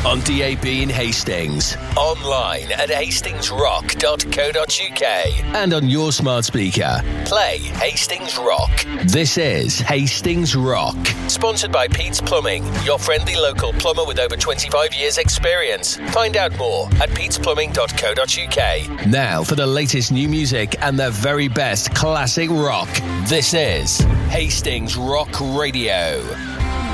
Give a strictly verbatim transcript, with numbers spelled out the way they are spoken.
on D A B in Hastings, online at hastings rock dot co dot uk, and on your smart speaker. Play Hastings Rock. This is Hastings Rock, sponsored by Pete's Plumbing, your friendly local plumber with over twenty-five years experience. Find out more at petes plumbing dot co dot uk. Now for the latest new music and the very best classic rock. This is Hastings Rock Radio.